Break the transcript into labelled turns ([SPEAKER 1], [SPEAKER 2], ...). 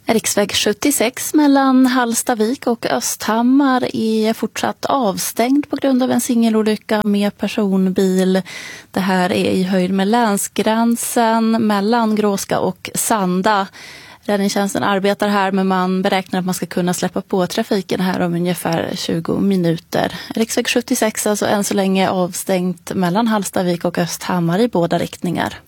[SPEAKER 1] Riksväg 76 mellan Hallstavik och Östhammar är fortsatt avstängd på grund av en singelolycka med personbil. Det här är i höjd med länsgränsen mellan Gråska och Sanda. Räddningstjänsten arbetar här, men man beräknar att man ska kunna släppa på trafiken här om ungefär 20 minuter. Riksväg 76 alltså än så länge avstängt mellan Hallstavik och Östhammar i båda riktningar.